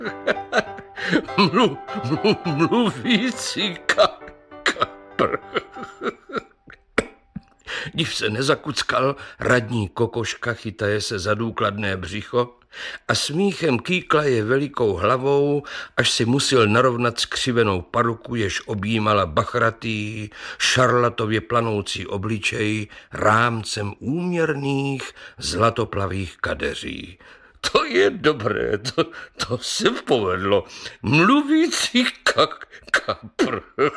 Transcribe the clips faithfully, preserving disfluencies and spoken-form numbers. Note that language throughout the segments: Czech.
Mlu, mlu, mluvící ka, kapr. Div se nezakuckal, radní kokoška chytaje se za důkladné břicho a smíchem kýkla je velikou hlavou, až si musel narovnat skřivenou paruku, jež objímala bachratý, šarlatově planoucí obličej rámcem úměrných zlatoplavých kadeří. To je dobré, to, to se povedlo. Mluvící kak, kapr.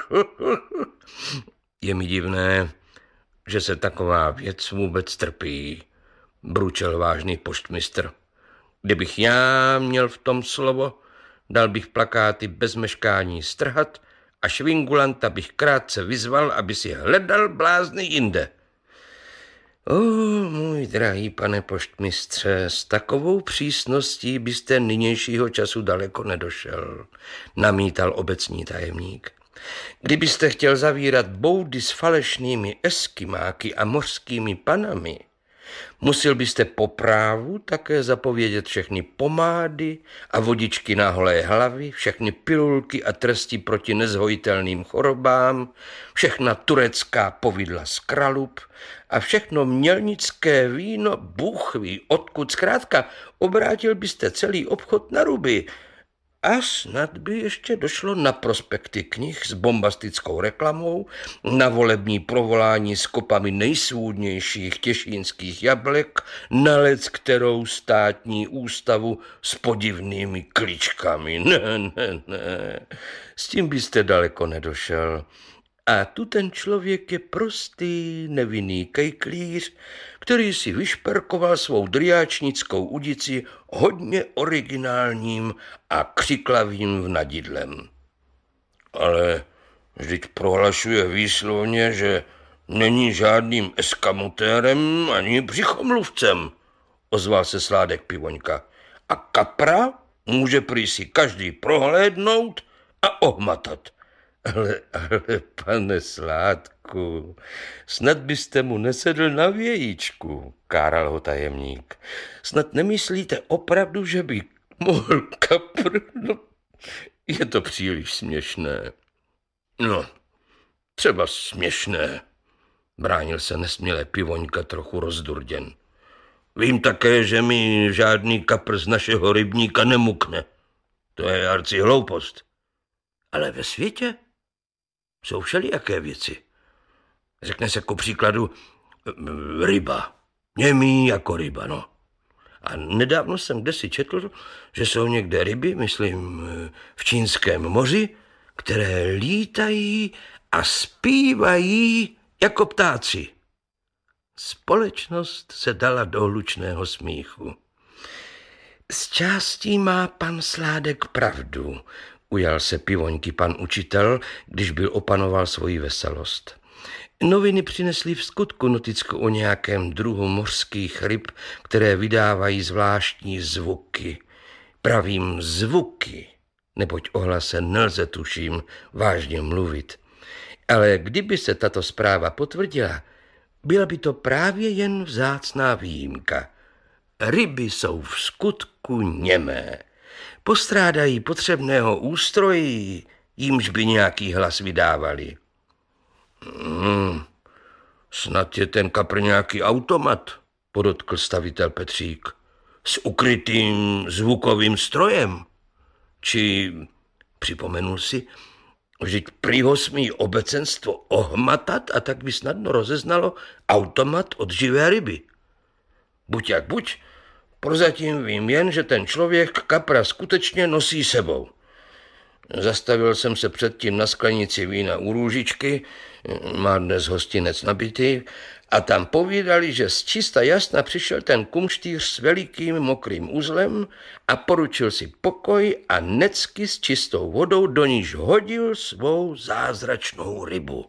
Je mi divné, že se taková věc vůbec trpí, bručel vážný poštmistr. Kdybych já měl v tom slovo, dal bych plakáty bez meškání strhat a švingulanta bych krátce vyzval, aby si hledal blázny jinde. O, můj drahý pane poštmistře, s takovou přísností byste nynějšího času daleko nedošel, namítal obecní tajemník. Kdybyste chtěl zavírat boudy s falešnými eskimáky a mořskými panami, musel byste po právu také zapovědět všechny pomády a vodičky na holé hlavy, všechny pilulky a tresti proti nezhojitelným chorobám, všechna turecká povidla z kralup a všechno mělnické víno, Bůh ví odkud. Zkrátka, obrátil byste celý obchod na ruby. A snad by ještě došlo na prospekty knih s bombastickou reklamou, na volební provolání s kopami nejsvůdnějších těšínských jablek, na leckterou státní ústavu s podivnými kličkami. Ne, ne, ne, s tím byste daleko nedošel. A tu ten člověk je prostý, nevinný kejklíř, který si vyšperkoval svou driáčnickou udici hodně originálním a křiklavým vnadidlem. Ale vždyť prohlašuje výslovně, že není žádným eskamotérem ani břichomluvcem, ozval se Sládek Pivoňka. A kapra může prý si každý prohlédnout a ohmatat. Ale, ale, pane Sládku, snad byste mu nesedl na vějíčku, káral ho tajemník. Snad nemyslíte opravdu, že by mohl kapr? No, je to příliš směšné. No, třeba směšné, bránil se nesmělé Pivoňka trochu rozdurděn. Vím také, že mi žádný kapr z našeho rybníka nemukne. To je arci hloupost. Ale ve světě jsou všelijaké věci. Řekne se ku příkladu ryba. Němý jako ryba, no. A nedávno jsem kdesi četl, že jsou někde ryby, myslím v Čínském moři, které lítají a zpívají jako ptáci. Společnost se dala do hlučného smíchu. Z částí má pan Sládek pravdu, ujal se Pivoňky pan učitel, když byl opanoval svoji veselost. Noviny přinesly v skutku noticko o nějakém druhu mořských ryb, které vydávají zvláštní zvuky. Pravím zvuky, neboť o hlase nelze, tuším, vážně mluvit. Ale kdyby se tato zpráva potvrdila, byla by to právě jen vzácná výjimka. Ryby jsou v skutku němé. Postrádají potřebného ústrojí, jímž by nějaký hlas vydávali. Hmm, snad je ten kapr nějaký automat, podotkl stavitel Petřík, s ukrytým zvukovým strojem. Či, připomenul si, vždyť prý ho smí obecenstvo ohmatat a tak by snadno rozeznalo automat od živé ryby. Buď jak buď, prozatím vím jen, že ten člověk kapra skutečně nosí sebou. Zastavil jsem se předtím na sklenici vína u Růžičky, má dnes hostinec nabitý, a tam povídali, že z čista jasna přišel ten kumštýř s velikým mokrým uzlem a poručil si pokoj a necky s čistou vodou, do níž hodil svou zázračnou rybu.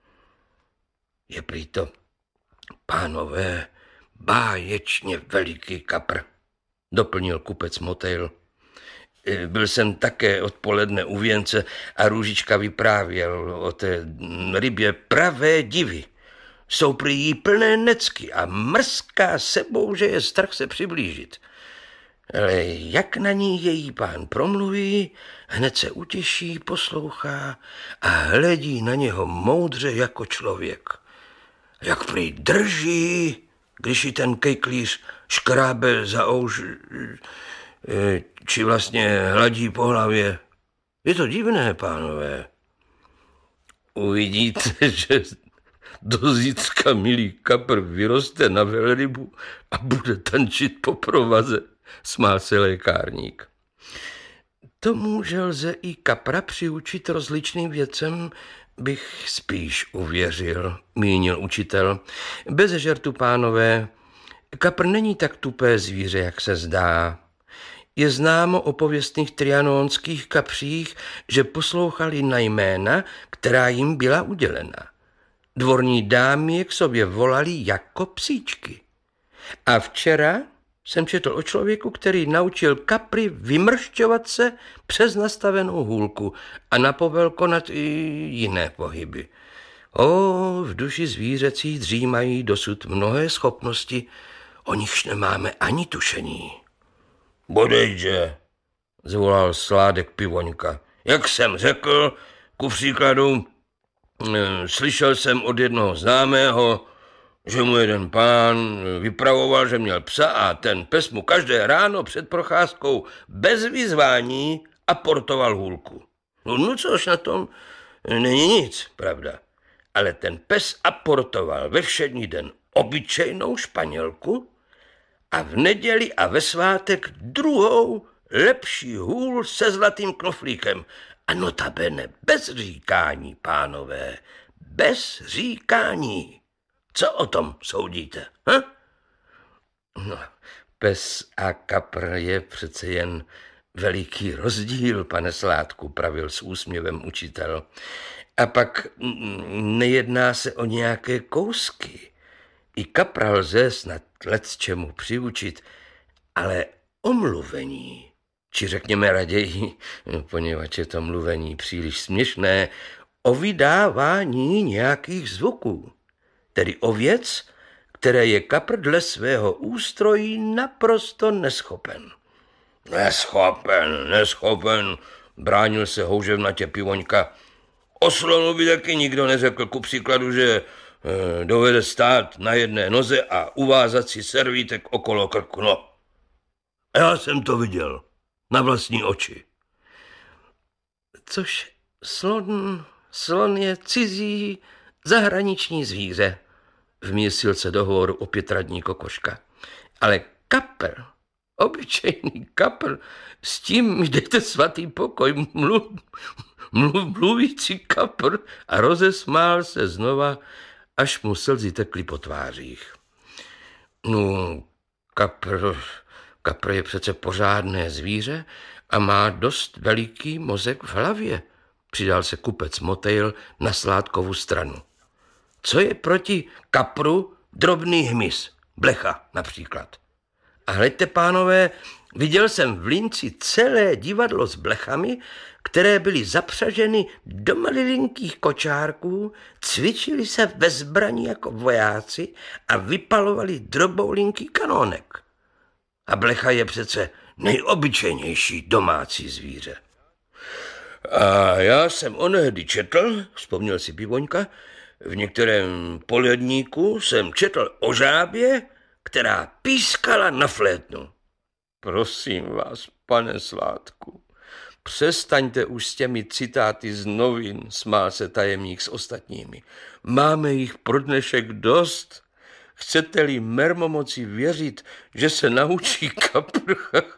Je prý to, pánové, báječně veliký kapr, doplnil kupec Motejl. Byl jsem také odpoledne u věnce a Růžička vyprávěl o té rybě pravé divy. Jsou prý jí plné necky a mrská sebou, že je strach se přiblížit. ale jak na ní její pán promluví, hned se utěší, poslouchá a hledí na něho moudře jako člověk. Jak prý drží, když ji ten kejklíř škrábe za ouš, či vlastně hladí po hlavě. Je to divné, pánové. Uvidíte, že do zítřka milý kapr vyroste na velrybu a bude tančit po provaze, smál se lékárník. Tomu, že lze i kapra přiučit rozličným věcem, bych spíš uvěřil, mínil učitel. Bez žertu, pánové, kapr není tak tupé zvíře, jak se zdá. Je známo o pověstných trianonských kapřích, že poslouchali na jména, která jim byla udělena. Dvorní dámy je k sobě volali jako psíčky. A včera jsem četl o člověku, který naučil kapry vymršťovat se přes nastavenou hůlku a napovel konat i jiné pohyby. O, v duši zvířecí dřímají dosud mnohé schopnosti, o nichž nemáme ani tušení. Bodejže, zvolal Sládek Pivoňka. Jak jsem řekl, ku příkladu, slyšel jsem od jednoho známého, že mu jeden pán vypravoval, že měl psa a ten pes mu každé ráno před procházkou bez vyzvání aportoval hůlku. No, no což na tom není nic, pravda. Ale ten pes aportoval ve všední den obyčejnou španělku a v neděli a ve svátek druhou lepší hůl se zlatým knoflíkem. A notabene bez říkání, pánové, bez říkání. Co o tom soudíte? Hm? No, pes a kapr je přece jen veliký rozdíl, pane Sládku, pravil s úsměvem učitel. A pak nejedná se o nějaké kousky. I kapra lze snad lecčemu přiučit, ale o mluvení, či řekněme raději, poněvadž je to mluvení příliš směšné, o vydávání nějakých zvuků. Tedy o věc, které je kapr dle svého ústrojí naprosto neschopen. Neschopen, neschopen, bránil se houževnatě Pivoňka. O slonu by taky nikdo neřekl, ku příkladu, že e, dovede stát na jedné noze a uvázat si servítek okolo krku. No, já jsem to viděl na vlastní oči. Což slon, slon je cizí zahraniční zvíře, vměsil se do hovoru opět radní Kokoška. Ale kapr, obyčejný kapr, s tím jdete svatý pokoj, mluv, mluv, mluvící kapr, a rozesmál se znova, až mu slzy tekly po tvářích. No, kapr, kapr je přece pořádné zvíře a má dost veliký mozek v hlavě, přidal se kupec Motejl na Sládkovu stranu. Co je proti kapru drobný hmyz, blecha například. A hleďte, pánové, viděl jsem v Linci celé divadlo s blechami, které byly zapřaženy do malilinkých kočárků, cvičili se ve zbraní jako vojáci a vypalovali droboulinký kanónek. A blecha je přece nejobyčejnější domácí zvíře. A já jsem onehdy četl, vzpomněl si Pivoňka, v některém poledníku jsem četl o žábě, která pískala na flétnu. Prosím vás, pane Sládku, přestaňte už s těmi citáty z novin, smál se tajemník s ostatními. Máme jich pro dnešek dost. Chcete-li mermomoci věřit, že se naučí kapr?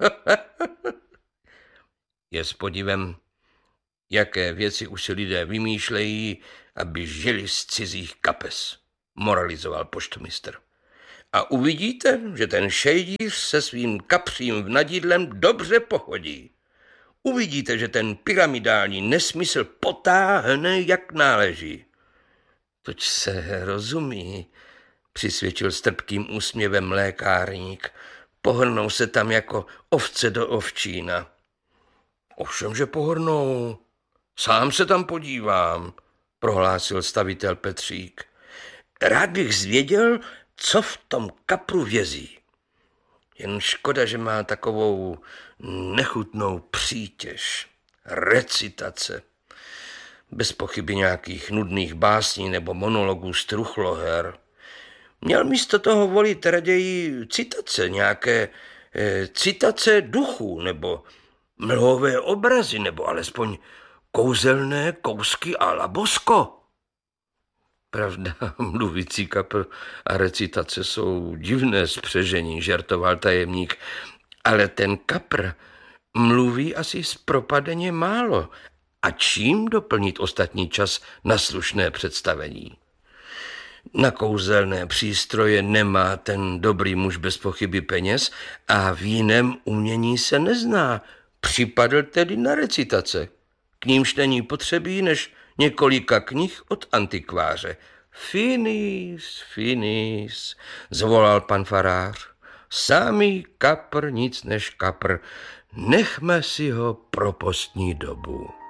Je s podivem, jaké věci už si lidé vymýšlejí, aby žili z cizích kapes, moralizoval poštmistr. A uvidíte, že ten šejdíř se svým kapřím vnadidlem dobře pochodí. Uvidíte, že ten pyramidální nesmysl potáhne, jak náleží. Toť se rozumí, přisvědčil s trpkým úsměvem lékárník. Pohrnou se tam jako ovce do ovčína. Ovšem, že pohrnou. Sám se tam podívám, prohlásil stavitel Petřík. Rád bych zvěděl, co v tom kapru vězí. Jen škoda, že má takovou nechutnou přítěž. Recitace. Bez pochyby nějakých nudných básní nebo monologů z truchloher. Měl místo toho volit raději citace, nějaké eh, citace duchů, nebo mlhové obrazy, nebo alespoň kouzelné kousky a la Bosko. Pravda, mluvící kapr a recitace jsou divné spřežení, žertoval tajemník, ale ten kapr mluví asi zpropadeně málo. A čím doplnit ostatní čas na slušné představení? Na kouzelné přístroje nemá ten dobrý muž bez pochyby peněz a v jiném umění se nezná. Připadl tedy na recitace. K nímž není potřebí než několika knih od antikváře. Finis, finis, zvolal pan farář. Samý kapr, nic než kapr. Nechme si ho pro postní dobu.